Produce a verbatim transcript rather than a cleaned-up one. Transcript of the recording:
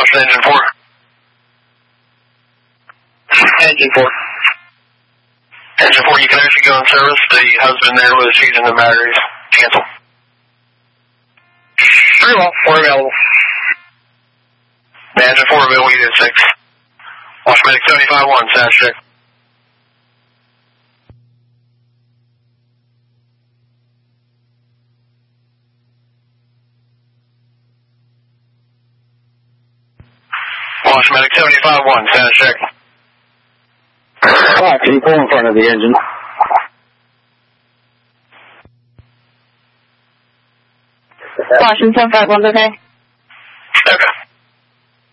What's engine four? Engine four. Engine four, you can actually go in service. The husband there was changing the batteries. Cancel. Very well. We're available. Engine four, available, unit six. Watch medic seventy-five one, sound check. Watch medic seventy-five one, sound check. Alright, can you pull in front of the engine? Washington seven five one, okay? Okay.